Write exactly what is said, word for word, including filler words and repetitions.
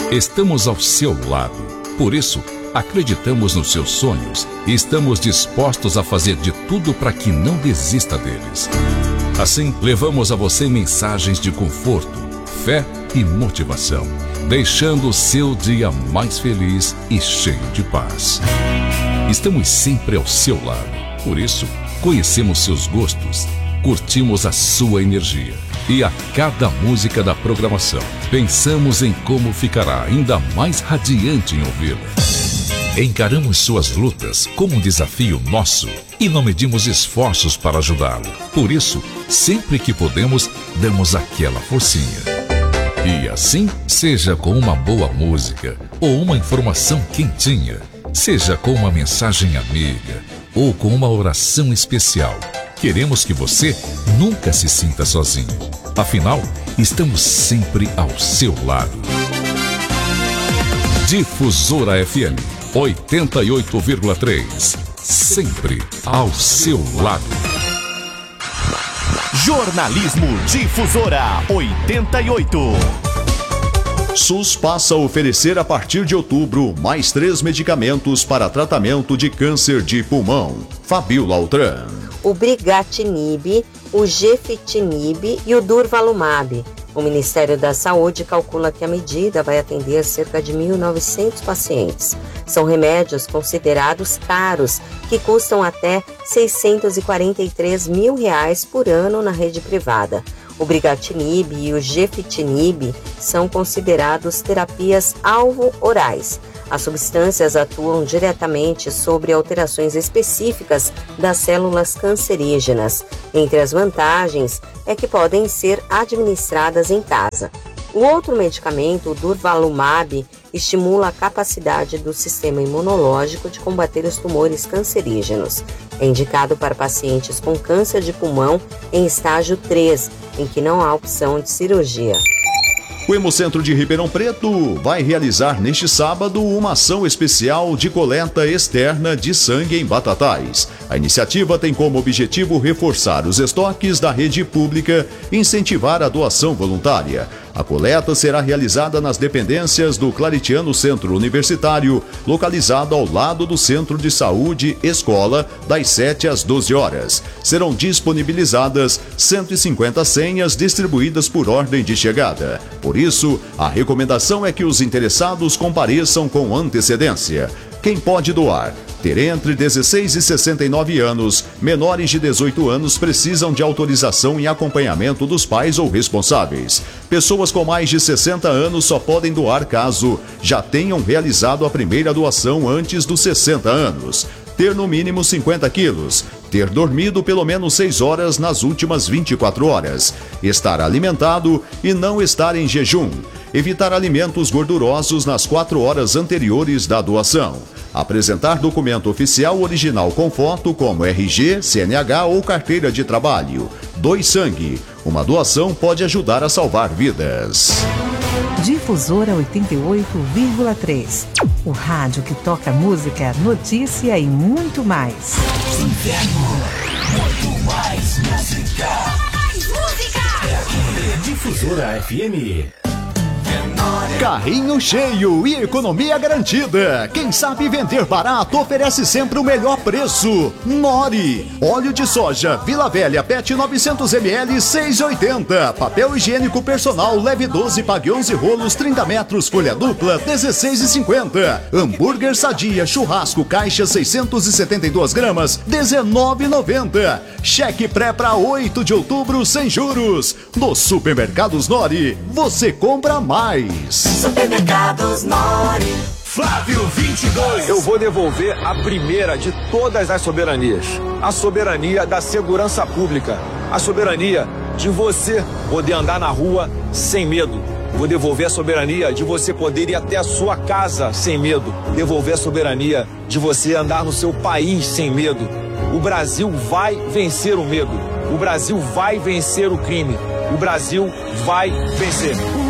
Estamos ao seu lado. Por isso, acreditamos nos seus sonhos e estamos dispostos a fazer de tudo para que não desista deles. Assim, levamos a você mensagens de conforto, fé e motivação, deixando o seu dia mais feliz e cheio de paz. Estamos sempre ao seu lado. Por isso, conhecemos seus gostos, curtimos a sua energia e a cada música da programação pensamos em como ficará ainda mais radiante em ouvi-la. Encaramos suas lutas como um desafio nosso e não medimos esforços para ajudá-lo. Por isso, sempre que podemos, damos aquela forcinha. E assim, seja com uma boa música ou uma informação quentinha, seja com uma mensagem amiga ou com uma oração especial, queremos que você nunca se sinta sozinho. Afinal, estamos sempre ao seu lado. Difusora F M oitenta e oito vírgula três. Sempre ao seu lado. Jornalismo Difusora oitenta e oito. SUS passa a oferecer a partir de outubro mais três medicamentos para tratamento de câncer de pulmão. Fabiola Altran. O Brigatinib, o Gefitinib e o Durvalumab. O Ministério da Saúde calcula que a medida vai atender cerca de mil e novecentos pacientes. São remédios considerados caros, que custam até seiscentos e quarenta e três mil reais por ano na rede privada. O Brigatinib e o Gefitinib são considerados terapias alvo orais. As substâncias atuam diretamente sobre alterações específicas das células cancerígenas. Entre as vantagens é que podem ser administradas em casa. O outro medicamento, o Durvalumab, estimula a capacidade do sistema imunológico de combater os tumores cancerígenos. É indicado para pacientes com câncer de pulmão em estágio três, em que não há opção de cirurgia. O Hemocentro de Ribeirão Preto vai realizar neste sábado uma ação especial de coleta externa de sangue em Batatais. A iniciativa tem como objetivo reforçar os estoques da rede pública e incentivar a doação voluntária. A coleta será realizada nas dependências do Claretiano Centro Universitário, localizado ao lado do Centro de Saúde Escola, das sete às doze horas. Serão disponibilizadas cento e cinquenta senhas distribuídas por ordem de chegada. Por isso, a recomendação é que os interessados compareçam com antecedência. Quem pode doar? Ter entre dezesseis e sessenta e nove anos, menores de dezoito anos precisam de autorização e acompanhamento dos pais ou responsáveis. Pessoas com mais de sessenta anos só podem doar caso já tenham realizado a primeira doação antes dos sessenta anos. Ter no mínimo cinquenta quilos. Ter dormido pelo menos seis horas nas últimas vinte e quatro horas. Estar alimentado e não estar em jejum. Evitar alimentos gordurosos nas quatro horas anteriores da doação. Apresentar documento oficial original com foto como R G, C N H ou carteira de trabalho. Doe sangue. Uma doação pode ajudar a salvar vidas. Difusora oitenta e oito vírgula três. O rádio que toca música, notícia e muito mais. Inverno, muito mais música. Mais música. É aqui, Difusora F M. Carrinho cheio e economia garantida. Quem sabe vender barato oferece sempre o melhor preço. Nori. Óleo de soja Vila Velha P E T novecentos mililitros seis e oitenta. Papel higiênico personal leve doze, pague onze rolos, trinta metros, folha dupla dezesseis e cinquenta. Hambúrguer Sadia churrasco caixa seiscentos e setenta e duas gramas dezenove e noventa. Cheque pré para oito de outubro sem juros. Nos supermercados Nori, você compra mais. Supermercados Nori. Flávio vinte e dois. Eu vou devolver a primeira de todas as soberanias. A soberania da segurança pública. A soberania de você poder andar na rua sem medo. Vou devolver a soberania de você poder ir até a sua casa sem medo. Devolver a soberania de você andar no seu país sem medo. O Brasil vai vencer o medo. O Brasil vai vencer o crime. O Brasil vai vencer.